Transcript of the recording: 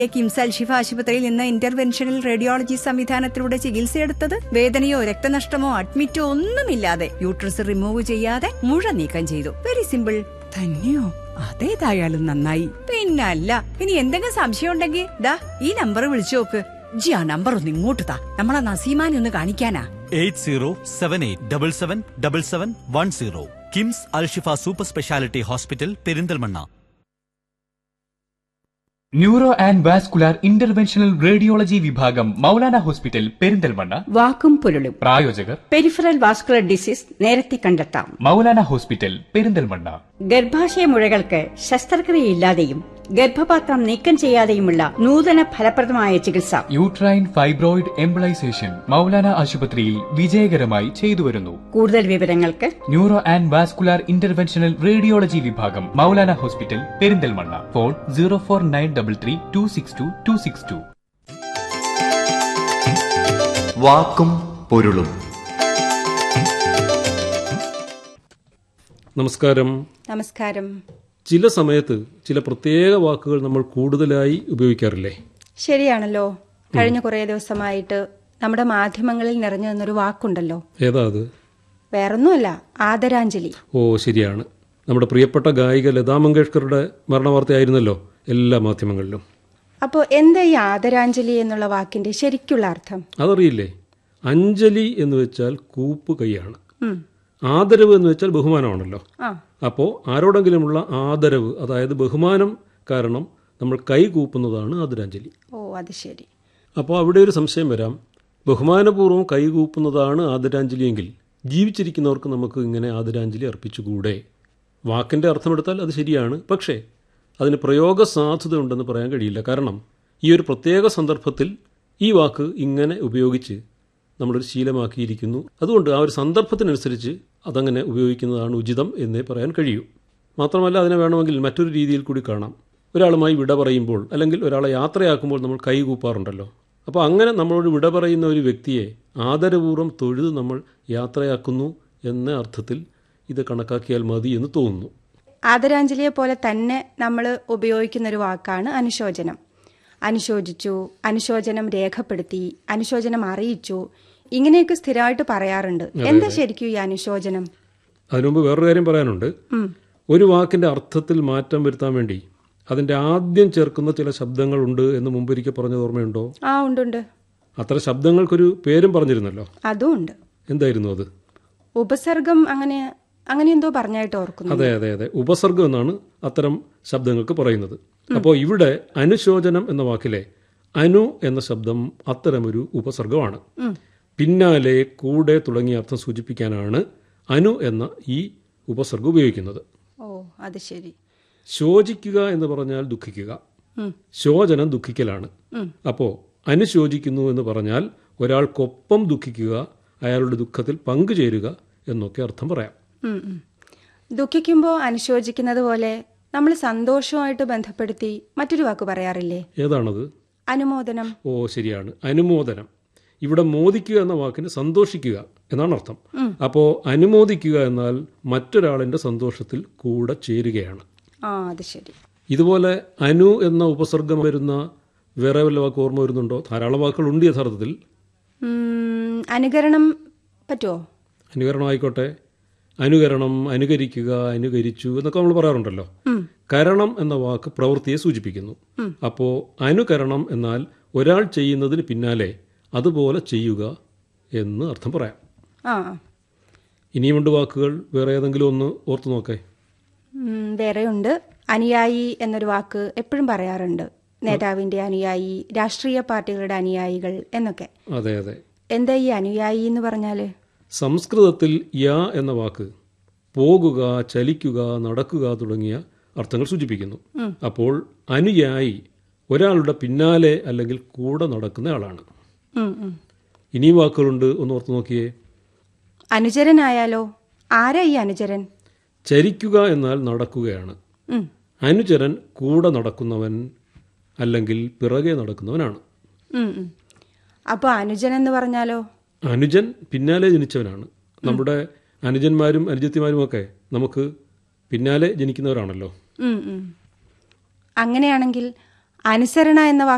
കിംസ് അൽഷിഫ ആശുപത്രിയിൽ നിന്ന് interventional radiology സംവിധാനത്തിലൂടെ ചികിത്സയെടുത്തത് വേദനയോ രക്തനഷ്ടമോ അഡ്മിറ്റോ ഒന്നുമില്ലാതെ യൂട്രസ് റിമൂവ് ചെയ്യാതെ മുഴ നീക്കം ചെയ്തു. Very simple. തന്നെയോ? അതേതായാലും നന്നായി. പിന്നല്ല, ഇനി എന്തെങ്കിലും സംശയം ഉണ്ടെങ്കിൽ ദാ ഈ നമ്പർ വിളിച്ചു നോക്ക്. ജി ആ നമ്പർ ഒന്ന് ഇങ്ങോട്ട് താ, നമ്മളെ നസീമാനെ ഒന്ന് കാണിക്കാനാ. 8078777710 KIMS Alshifa super speciality hospital, Perinthalmanna. Neuro and vascular interventional radiology വിഭാഗം, മൗലാന ഹോസ്പിറ്റൽ, പെരിന്തൽമണ്ണ. വാക്കും പൊരുളും. പ്രായോജകർ പെരിഫറൽ വാസ്കുലർ ഡിസീസ് നേരത്തെ കണ്ടെത്താം. മൗലാന ഹോസ്പിറ്റൽ, പെരിന്തൽമണ്ണ. ഗർഭാശയ മുഴകൾക്ക് ശസ്ത്രക്രിയയില്ലാതെയും ഗർഭപാത്രം നീക്കം ചെയ്യാതെയുമുള്ള നൂതന ഫലപ്രദമായ ചികിത്സ യൂട്രൈൻ ഫൈബ്രോയിഡ് എംബിളൈസേഷൻ മൗലാന ആശുപത്രിയിൽ വിജയകരമായി ചെയ്തുവരുന്നു. കൂടുതൽ വിവരങ്ങൾക്ക് neuro and vascular interventional radiology വിഭാഗം, മൗലാന ഹോസ്പിറ്റൽ, പെരിന്തൽമണ്ണ. ഫോൺ 04933262262. വാക്കും പൊരുളും. നമസ്കാരം. നമസ്കാരം. ചില സമയത്ത് ചില പ്രത്യേക വാക്കുകൾ നമ്മൾ കൂടുതലായി ഉപയോഗിക്കാറില്ലേ? ശരിയാണല്ലോ. കഴിഞ്ഞ കുറേ ദിവസമായിട്ട് നമ്മുടെ മാധ്യമങ്ങളിൽ നിറഞ്ഞു നിന്നൊരു വാക്കുണ്ടല്ലോ. ഏതാ അത്? വേറൊന്നുമല്ല, ആദരാഞ്ജലി. ഓ ശരിയാണ്. നമ്മുടെ പ്രിയപ്പെട്ട ഗായിക ലതാ മങ്കേഷ്കറുടെ മരണവാർത്തയായിരുന്നല്ലോ എല്ലാ മാധ്യമങ്ങളിലും. അപ്പോൾ എന്താ ഈ ആദരാഞ്ജലി എന്നുള്ള വാക്കിന്റെ ശരിക്കുള്ള അർത്ഥം? അതറിയില്ലേ? അഞ്ജലി എന്ന് വെച്ചാൽ കൂപ്പ് കൈയാണ്. ആദരവ് എന്ന് വെച്ചാൽ ബഹുമാനമാണല്ലോ. അപ്പോൾ ആരോടെങ്കിലുമുള്ള ആദരവ്, അതായത് ബഹുമാനം കാരണം നമ്മൾ കൈ കൂപ്പുന്നതാണ് ആദരാഞ്ജലി. ഓ അത് ശരി. അപ്പോൾ അവിടെ ഒരു സംശയം വരാം. ബഹുമാനപൂർവ്വം കൈ കൂപ്പുന്നതാണ് ആദരാഞ്ജലിയെങ്കിൽ ജീവിച്ചിരിക്കുന്നവർക്ക് നമുക്ക് ഇങ്ങനെ ആദരാഞ്ജലി അർപ്പിച്ചുകൂടെ? വാക്കിൻ്റെ അർത്ഥമെടുത്താൽ അത് ശരിയാണ്. പക്ഷേ അതിന് പ്രയോഗ സാധുത ഉണ്ടെന്ന് പറയാൻ കഴിയില്ല. കാരണം ഈ ഒരു പ്രത്യേക സന്ദർഭത്തിൽ ഈ വാക്ക് ഇങ്ങനെ ഉപയോഗിച്ച് നമ്മളൊരു ശീലമാക്കിയിരിക്കുന്നു. അതുകൊണ്ട് ആ ഒരു സന്ദർഭത്തിനനുസരിച്ച് അതങ്ങനെ ഉപയോഗിക്കുന്നതാണ് ഉചിതം എന്നേ പറയാൻ കഴിയൂ. മാത്രമല്ല, അതിനെ വേണമെങ്കിൽ മറ്റൊരു രീതിയിൽ കൂടി കാണാം. ഒരാളുമായി വിട പറയുമ്പോൾ അല്ലെങ്കിൽ ഒരാളെ യാത്രയാക്കുമ്പോൾ നമ്മൾ കൈ കൂപ്പാറുണ്ടല്ലോ. അപ്പോൾ അങ്ങനെ നമ്മളോട് വിട പറയുന്ന ഒരു വ്യക്തിയെ ആദരപൂർവ്വം തൊഴുത് നമ്മൾ യാത്രയാക്കുന്നു എന്ന അർത്ഥത്തിൽ ഇത് കണക്കാക്കിയാൽ മതി എന്ന് തോന്നുന്നു. ആദരാഞ്ജലിയെ പോലെ തന്നെ നമ്മൾ ഉപയോഗിക്കുന്നൊരു വാക്കാണ് അനുശോചനം. അനുശോചിച്ചു, അനുശോചനം രേഖപ്പെടുത്തി, അനുശോചനം അറിയിച്ചു, ഇങ്ങനെയൊക്കെ സ്ഥിരമായിട്ട് പറയാറുണ്ട്. എന്താ ശരിക്കും ഈ അനുശോചനം? അതിനുമുമ്പ് വേറൊരു കാര്യം പറയാനുണ്ട്. ഒരു വാക്കിന്റെ അർത്ഥത്തിൽ മാറ്റം വരുത്താൻ വേണ്ടി അതിന്റെ ആദ്യം ചേർക്കുന്ന ചില ശബ്ദങ്ങളുണ്ട് എന്ന് മുമ്പൊരിക്കൽ പറഞ്ഞത് ഓർമ്മയുണ്ടോ? ആ ഉണ്ട്. അത്ര ശബ്ദങ്ങൾക്കൊരു പേരും പറഞ്ഞിരുന്നല്ലോ. അതും ഉണ്ട്. എന്തായിരുന്നു അത്? ഉപസർഗം, അങ്ങനെ എന്തോ പറഞ്ഞായിട്ട് ഓർക്കുന്നു. അതെ, ഉപസർഗം എന്നാണ് അത്തരം ശബ്ദങ്ങൾക്ക് പറയുന്നത്. അപ്പോൾ ഇവിടെ അനുശോചനം എന്ന വാക്കിലെ അനു എന്ന ശബ്ദം അത്തരമൊരു ഉപസർഗമാണ്. പിന്നാലെ, കൂടെ തുടങ്ങിയ അർത്ഥം സൂചിപ്പിക്കാനാണ് അനു എന്ന ഈ ഉപസർഗം ഉപയോഗിക്കുന്നത്. ഓ അത് ശരി. ശോചിക്കുക എന്ന് പറഞ്ഞാൽ ദുഃഖിക്കുക. ശോചനം ദുഃഖിക്കലാണ്. അപ്പോൾ അനുശോചിക്കുന്നു എന്ന് പറഞ്ഞാൽ ഒരാൾക്കൊപ്പം ദുഃഖിക്കുക, അയാളുടെ ദുഃഖത്തിൽ പങ്കുചേരുക എന്നൊക്കെ അർത്ഥം പറയാം. ദുഃഖിക്കുമ്പോൾ അനുശോചിക്കുന്നത് പോലെ നമ്മൾ സന്തോഷവുമായിട്ട് ബന്ധപ്പെടുത്തി മറ്റൊരു വാക്ക് പറയാറില്ലേ? ഏതാണത്? അനുമോദനം. ഓ ശരിയാണ്, അനുമോദനം. ഇവിടെ മോദിക്കുക എന്ന വാക്കിന് സന്തോഷിക്കുക എന്നാണ് അർത്ഥം. അപ്പോൾ അനുമോദിക്കുക എന്നാൽ മറ്റൊരാളിന്റെ സന്തോഷത്തിൽ കൂടെ ചേരുകയാണ്. അത് ശരി. ഇതുപോലെ അനു എന്ന ഉപസർഗം വരുന്ന വേറെ വല്ല വാക്ക് ഓർമ്മ വരുന്നുണ്ടോ? ധാരാളം വാക്കുകളുണ്ട് യഥാർത്ഥത്തിൽ. അനുകരണം പറ്റുമോ? അനുകരണം ആയിക്കോട്ടെ. അനുകരണം, അനുകരിക്കുക, അനുകരിച്ചു എന്നൊക്കെ നമ്മൾ പറയാറുണ്ടല്ലോ. കരണം എന്ന വാക്ക് പ്രവൃത്തിയെ സൂചിപ്പിക്കുന്നു. അപ്പോൾ അനുകരണം എന്നാൽ ഒരാൾ ചെയ്യുന്നതിന് പിന്നാലെ അതുപോലെ ചെയ്യുക എന്ന് അർത്ഥം പറയാം. ഇനിയുമുണ്ട് വാക്കുകൾ. വേറെ ഏതെങ്കിലും ഒന്ന് ഓർത്തു നോക്കേ. വേറെയുണ്ട്. അനുയായി എന്നൊരു വാക്ക് എപ്പോഴും പറയാറുണ്ട്. നേതാവിന്റെ അനുയായി, രാഷ്ട്രീയ പാർട്ടികളുടെ അനുയായികൾ എന്നൊക്കെ. അതെ. എന്താ ഈ അനുയായി എന്ന് പറഞ്ഞാല്? സംസ്കൃതത്തിൽ യാ എന്ന വാക്ക് പോകുക, ചലിക്കുക, നടക്കുക തുടങ്ങിയ അർത്ഥങ്ങൾ സൂചിപ്പിക്കുന്നു. അപ്പോൾ അനുയായി ഒരാളുടെ പിന്നാലെ അല്ലെങ്കിൽ കൂടെ നടക്കുന്ന ആളാണ്. ഇനിയും വാക്കുകളുണ്ട്, ഒന്ന് ഓർത്ത് നോക്കിയേ. അനുചരനായാലോ? ആരാ ഈ അനുചരൻ? ചരിക്കുക എന്നാൽ നടക്കുകയാണ്. അനുചരൻ കൂടെ നടക്കുന്നവൻ അല്ലെങ്കിൽ പിറകെ നടക്കുന്നവനാണ്. അപ്പൊ അനുജൻ എന്ന് പറഞ്ഞാലോ? അനുജൻ പിന്നാലെ ജനിച്ചവനാണ്. നമ്മുടെ അനുജന്മാരും അനുജത്തിമാരും ഒക്കെ നമുക്ക് പിന്നാലെ ജനിക്കുന്നവരാണല്ലോ. അങ്ങനെയാണെങ്കിൽ അനുസരണ എന്ന